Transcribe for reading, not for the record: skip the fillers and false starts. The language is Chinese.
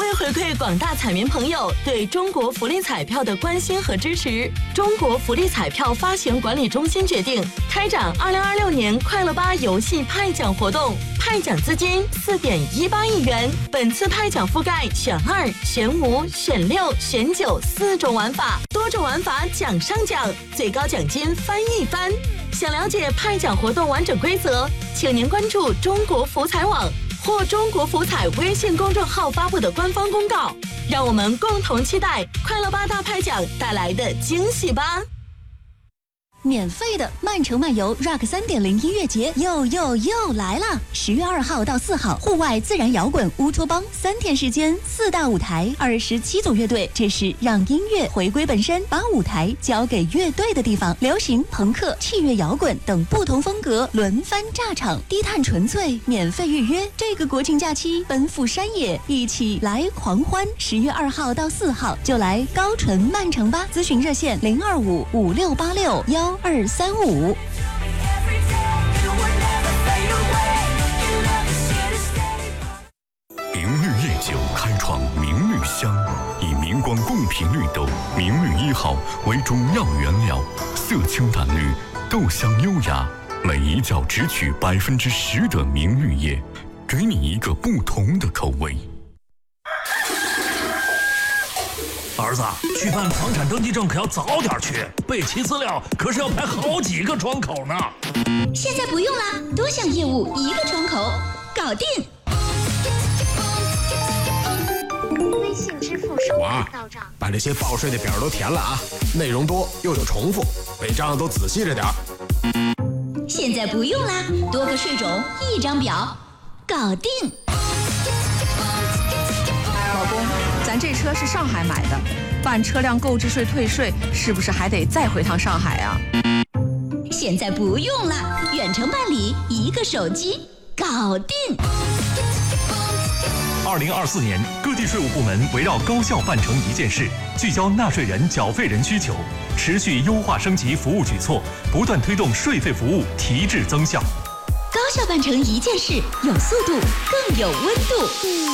为回馈广大彩民朋友对中国福利彩票的关心和支持，中国福利彩票发行管理中心决定开展2026年快乐吧游戏派奖活动，派奖资金4.18亿元。本次派奖覆盖选2、选5、选6、选94种玩法，多种玩法奖上奖，最高奖金翻一番。想了解派奖活动完整规则，请您关注中国福彩网或中国福彩微信公众号发布的官方公告。让我们共同期待快乐吧大派奖带来的惊喜吧！ 免费的曼城漫游 Rock 3.0音乐节又来了！10月2号到4号，户外自然摇滚乌托邦3天时间，4大舞台，27组乐队，这是让音乐回归本身，把舞台交给乐队的地方。流行、朋克、器乐摇滚等不同风格轮番炸场，低碳纯粹，免费预约。这个国庆假期奔赴山野，一起来狂欢！10月2号到4号就来高淳曼城吧！咨询热线02556861235。 明绿夜酒开创明绿香，以明光贡品绿豆明绿1号为中药原料，色清淡绿，豆香优雅，每一窖只取10%的明绿叶，给你一个不同的口味。 儿子，去办房产登记证可要早点去，备齐资料可是要排好几个窗口呢。 现在不用啦，多项业务一个窗口，搞定。 微信支付收款到账。 把这些报税的表都填了啊，内容多又有重复，违章都仔细着点。 现在不用啦，多个税种一张表，搞定。 老公，咱这车是上海买的，办车辆购置税退税是不是还得再回趟上海啊？ 现在不用了，远程办理，一个手机搞定。 2024年，各地税务部门围绕高效办成一件事，聚焦纳税人、缴费人需求，持续优化升级服务举措，不断推动税费服务提质增效。 高效办成一件事，有速度，更有温度。